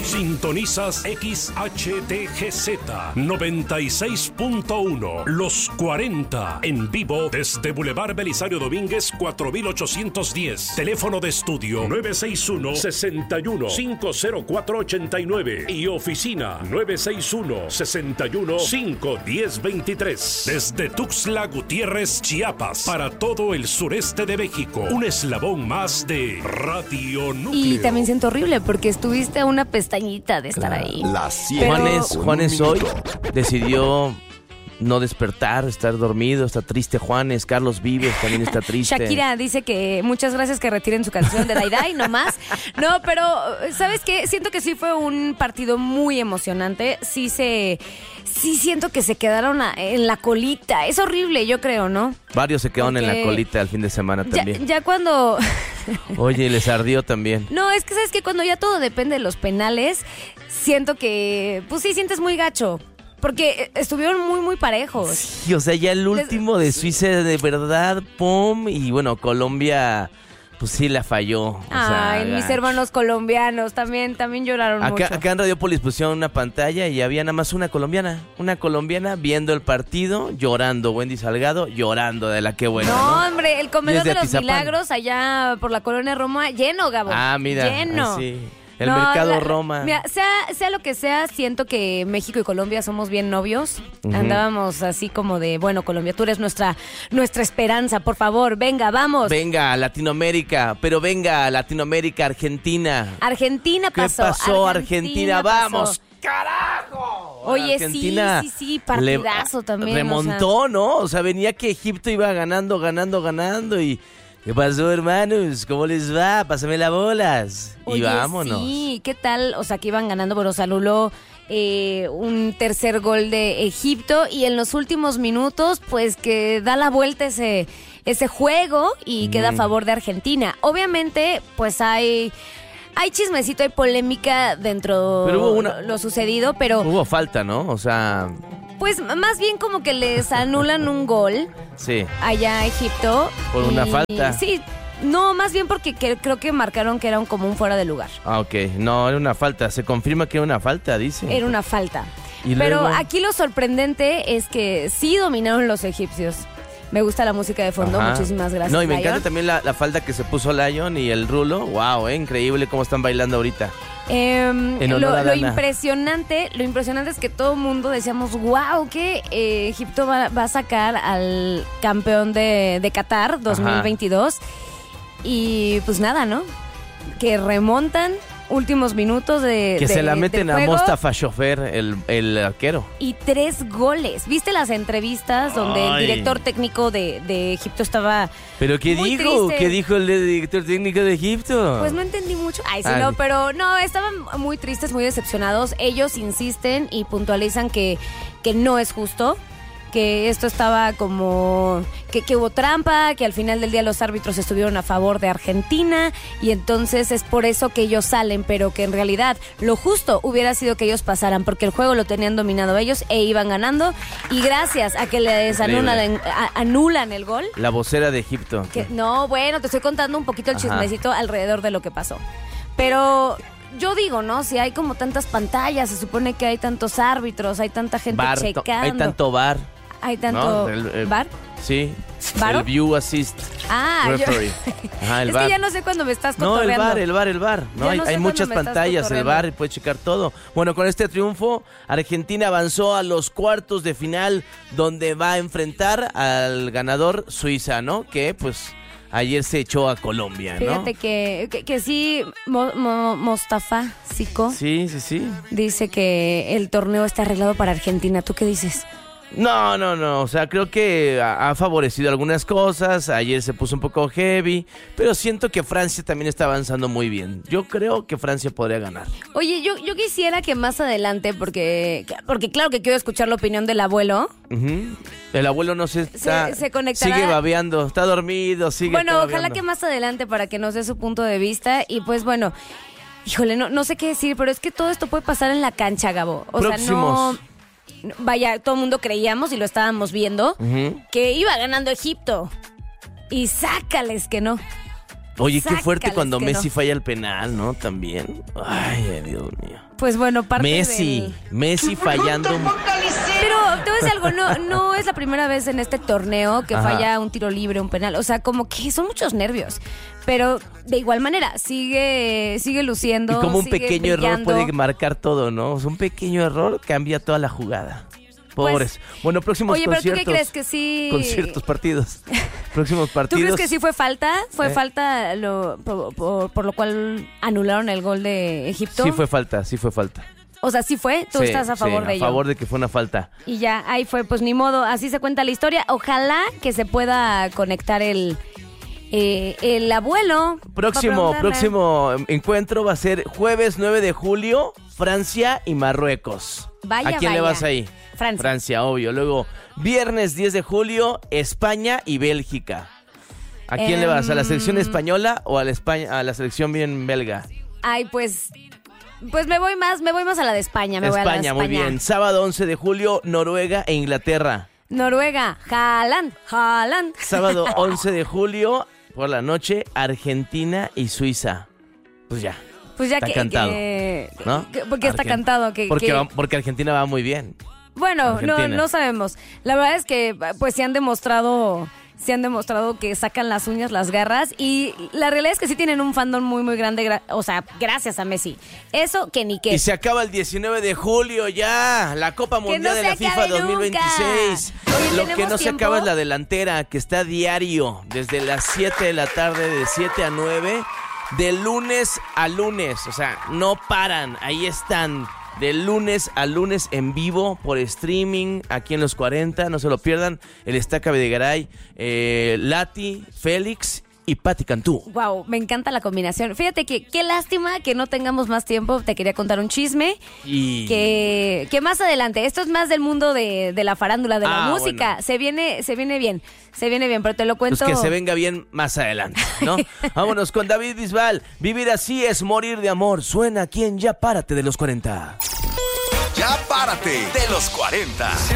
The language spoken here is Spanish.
Sintonizas XHTGZ 96.1 Los 40 en vivo desde Boulevard Belisario Domínguez 4810. Teléfono de estudio 961-61-50489 y oficina 961-61-51023. Desde Tuxtla Gutiérrez, Chiapas, para todo el sureste de México. Un eslabón más de Radio Núcleo. Y también siento horrible porque estuviste a una pestañita de estar ahí. Juanes hoy decidió no despertar, estar dormido, está triste Juanes. Carlos Vives también está triste. Shakira dice que muchas gracias, que retiren su canción de Dai Dai, no más. No, pero ¿sabes qué? Siento que sí fue un partido muy emocionante. Sí siento que se quedaron en la colita. Es horrible, yo creo, ¿no? Varios se quedaron en la colita el fin de semana también. Ya cuando... Oye, les ardió también. No, es que ¿sabes qué? Cuando ya todo depende de los penales, siento que... Pues sí, sientes muy gacho. Porque estuvieron muy, muy parejos. Sí, o sea, ya el último de Suiza de verdad, pum, y bueno, Colombia, pues sí la falló. Ay, mis hermanos colombianos también lloraron mucho. Acá en Radiopolis pusieron una pantalla y había nada más una colombiana viendo el partido, llorando, Wendy Salgado llorando de la que buena, ¿no? Hombre, el comedor de los Atizapán. Milagros allá por la colonia Roma, lleno, Gabo. Ah, mira, lleno. sí. El mercado Roma. Mira, sea lo que sea, siento que México y Colombia somos bien novios. Uh-huh. Andábamos así como de, bueno, Colombia, tú eres nuestra esperanza, por favor, venga, vamos. Venga, Latinoamérica, pero venga, Latinoamérica, Argentina. Argentina pasó. ¿Qué pasó, Argentina? Pasó. ¡Vamos, carajo! Oye, Argentina sí, partidazo también. Remontó, o sea, ¿no? O sea, venía que Egipto iba ganando y... ¿Qué pasó, hermanos? ¿Cómo les va? Pásame las bolas. Oye, y vámonos. Sí, ¿qué tal? O sea, que iban ganando, bueno, se anuló un tercer gol de Egipto y en los últimos minutos, pues que da la vuelta ese juego y queda a favor de Argentina. Obviamente, pues hay chismecito, hay polémica dentro de lo sucedido, pero... Hubo falta, ¿no? O sea... Pues más bien como que les anulan un gol. Sí. Allá a Egipto. Por una falta. Sí, no, más bien porque creo que marcaron que era como un fuera de lugar. Ah, ok. No, era una falta. Se confirma que era una falta, dice. Era una falta. Pero luego... aquí lo sorprendente es que sí dominaron los egipcios. Me gusta la música de fondo, Ajá. Muchísimas gracias. No, y me Lion. encanta también la falda que se puso Lion y el rulo. Wow, increíble cómo están bailando ahorita. Lo impresionante es que todo el mundo decíamos, wow, que Egipto va a sacar al campeón de Qatar 2022. Ajá. Y pues nada, ¿no? Que remontan últimos minutos que se la meten a Mostafa Chofer, el arquero. Y 3 goles. ¿Viste las entrevistas donde el director técnico de Egipto estaba... ¿Pero qué muy dijo? Triste? ¿Qué dijo el director técnico de Egipto? Pues no entendí mucho. No, pero no, estaban muy tristes, muy decepcionados. Ellos insisten y puntualizan que no es justo, que esto estaba como... Que hubo trampa, que al final del día los árbitros estuvieron a favor de Argentina y entonces es por eso que ellos salen, pero que en realidad lo justo hubiera sido que ellos pasaran porque el juego lo tenían dominado ellos e iban ganando y gracias a que les anulan el gol. La vocera de Egipto. No, bueno, te estoy contando un poquito el chismecito alrededor de lo que pasó. Pero... Yo digo, ¿no? Si hay como tantas pantallas, se supone que hay tantos árbitros, hay tanta gente checando. Hay tanto VAR. Hay tanto... ¿No? ¿VAR? Sí. ¿Varo? El View Assist Referee. Ajá, el VAR. Es que ya no sé cuándo me estás cotorreando. No, el VAR. No, hay muchas pantallas, el VAR, puede checar todo. Bueno, con este triunfo, Argentina avanzó a los cuartos de final, donde va a enfrentar al ganador Suiza, ¿no? Que, pues... Ayer se echó a Colombia, ¿no? Fíjate que sí, Mostafa Sico. Sí. Dice que el torneo está arreglado para Argentina. ¿Tú qué dices? No. O sea, creo que ha favorecido algunas cosas. Ayer se puso un poco heavy. Pero siento que Francia también está avanzando muy bien. Yo creo que Francia podría ganar. Oye, yo quisiera que más adelante, porque claro que quiero escuchar la opinión del abuelo. Uh-huh. El abuelo no se conectará. Sigue babeando, está dormido, Bueno, ojalá que más adelante para que nos dé su punto de vista. Y pues bueno, híjole, no sé qué decir, pero es que todo esto puede pasar en la cancha, Gabo. O Próximos. sea, vaya, todo el mundo creíamos y lo estábamos viendo, que iba ganando Egipto. Y sácales que no. Oye, qué fuerte cuando Messi falla el penal, ¿no? También. Ay, Dios mío. Pues bueno, Messi fallando. Pero te voy a decir algo, no es la primera vez en este torneo que falla un tiro libre, un penal. O sea, como que son muchos nervios. Pero de igual manera, sigue luciendo. Y como un pequeño brillando. error puede marcar todo, ¿no? O sea, un pequeño error cambia toda la jugada. Pobres. Pues, bueno, próximos conciertos. Oye, ¿pero tú qué crees que sí? Conciertos, partidos. Próximos partidos. ¿Tú crees que sí fue falta? ¿Fue falta por lo cual anularon el gol de Egipto? Sí fue falta. O sea, ¿sí fue? ¿Tú estás a favor de ello? a favor de que fue una falta. Y ya, ahí fue, pues ni modo, así se cuenta la historia. Ojalá que se pueda conectar el abuelo. Próximo encuentro va a ser jueves 9 de julio, Francia y Marruecos. ¿A quién le vas ahí? Francia, obvio. Luego, viernes 10 de julio, España y Bélgica. ¿A quién le vas? ¿A la selección española o a la selección bien belga? Ay, pues me voy más a la de España. España, muy bien. Sábado 11 de julio, Noruega e Inglaterra. Noruega, Haaland. Sábado 11 de julio, por la noche, Argentina y Suiza. Pues ya está cantado. ¿No? Porque está cantado. Porque Argentina va muy bien. Bueno, no sabemos. La verdad es que pues se han demostrado que sacan las uñas, las garras, y la realidad es que sí tienen un fandom muy, muy grande, o sea, gracias a Messi. Eso que ni qué. Y se acaba el 19 de julio ya, la Copa Mundial de la FIFA 2026. Oye, lo que no se acaba es la delantera, que está diario, desde las 7 de la tarde, de 7 a 9, de lunes a lunes. O sea, no paran, ahí están. De lunes a lunes en vivo por streaming aquí en Los 40, no se lo pierdan. El Estaca Videgaray, Lati, Félix y Pati Cantú. Wow, me encanta la combinación. Fíjate que qué lástima que no tengamos más tiempo. Te quería contar un chisme que más adelante. Esto es más del mundo de la farándula, de la música. Bueno. Se viene bien, pero te lo cuento. Pues que se venga bien más adelante, ¿no? Vámonos con David Bisbal. Vivir así es morir de amor. Suena aquí en Ya Párate de Los 40. Ya Párate de Los 40.